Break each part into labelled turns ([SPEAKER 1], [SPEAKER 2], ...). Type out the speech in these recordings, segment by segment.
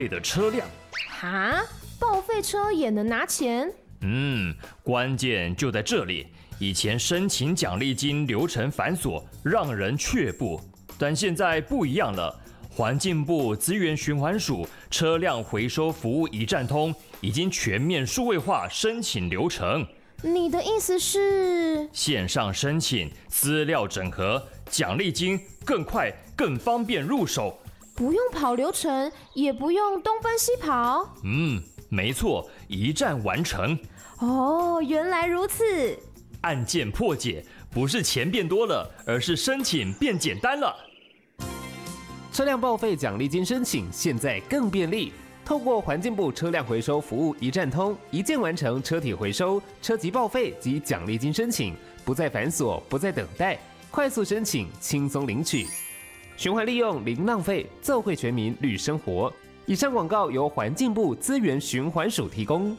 [SPEAKER 1] 的车辆。
[SPEAKER 2] 哈，报废车也能拿钱？
[SPEAKER 1] 关键就在这里。以前申请奖励金流程繁琐，让人却步，但现在不一样了。环境部资源循环署车辆回收服务一站通已经全面数位化申请流程。
[SPEAKER 2] 你的意思是？
[SPEAKER 1] 线上申请，资料整合，奖励金更快更方便入手，
[SPEAKER 2] 不用跑流程，也不用东奔西跑。
[SPEAKER 1] 没错，一站完成。
[SPEAKER 2] 哦，原来如此。
[SPEAKER 1] 案件破解，不是钱变多了，而是申请变简单了。
[SPEAKER 3] 车辆报废奖励金申请现在更便利，透过环境部车辆回收服务一站通，一键完成车体回收、车籍报废及奖励金申请，不再繁琐，不再等待，快速申请，轻松领取。循环利用，零浪费，奏会全民绿生活。以上广告由环境部资源循环署提供。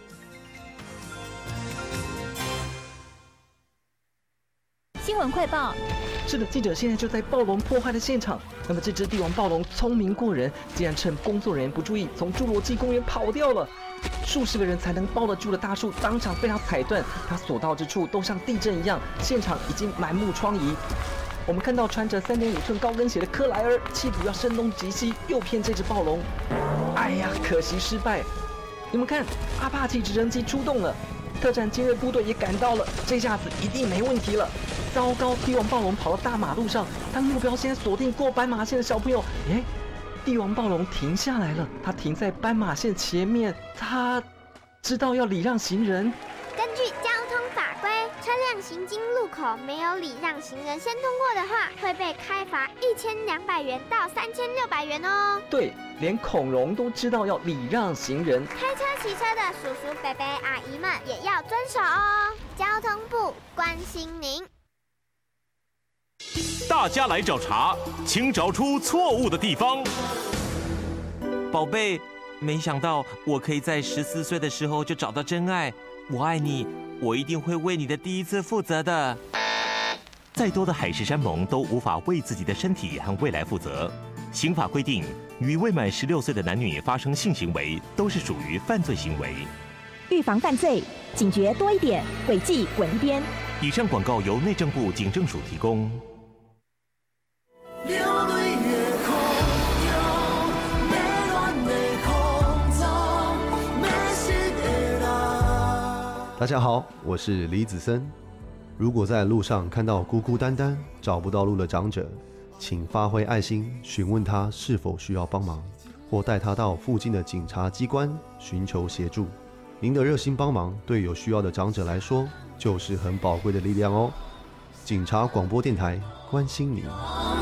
[SPEAKER 4] 新闻快报。
[SPEAKER 5] 是的，记者现在就在暴龙破坏的现场。那么这只帝王暴龙聪明过人，竟然趁工作人员不注意，从侏罗纪公园跑掉了。数十个人才能抱得住的大树，当场被它踩断。它所到之处都像地震一样，现场已经满目疮痍。我们看到穿着3.5寸高跟鞋的克莱尔，企图要声东击西，诱骗这只暴龙。哎呀，可惜失败。你们看，阿帕奇直升机出动了。特战精锐部队也赶到了，这下子一定没问题了。糟糕，帝王暴龙跑到大马路上，他目标现在锁定过斑马线的小朋友。帝王暴龙停下来了，他停在斑马线前面，他知道要礼让行人。
[SPEAKER 6] 根据交通法规，车辆行经路口没有礼让行人先通过的话，会被开罚1200元到3600元哦。
[SPEAKER 5] 对，连孔融都知道要礼让行人。
[SPEAKER 6] 开车骑车的叔叔伯伯阿姨们也要遵守哦。交通部关心您。
[SPEAKER 7] 大家来找茬，请找出错误的地方。
[SPEAKER 8] 宝贝，没想到我可以在14岁的时候就找到真爱。我爱你，我一定会为你的第一次负责的。
[SPEAKER 7] 再多的海誓山盟都无法为自己的身体和未来负责。刑法规定，与未满16岁的男女发生性行为都是属于犯罪行为。
[SPEAKER 4] 预防犯罪，警觉多一点，诡计滚一边。
[SPEAKER 7] 以上广告由内政部警政署提供。
[SPEAKER 9] 大家好，我是李子森。如果在路上看到孤孤单单找不到路的长者，请发挥爱心询问他是否需要帮忙，或带他到附近的警察机关寻求协助。您的热心帮忙对有需要的长者来说就是很宝贵的力量哦。警察广播电台关心您。